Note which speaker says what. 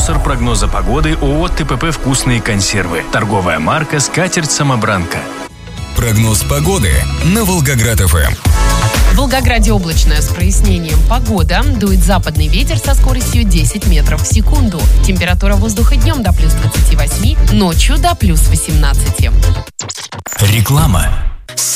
Speaker 1: Спонсор прогноза погоды ООО ТПП «Вкусные консервы». Торговая марка «Скатерть-самобранка».
Speaker 2: Прогноз погоды на Волгоград-ФМ.
Speaker 3: В Волгограде облачно с прояснением погода. Дует западный ветер со скоростью 10 метров в секунду. Температура воздуха днем до плюс 28, ночью до плюс 18.
Speaker 2: Реклама.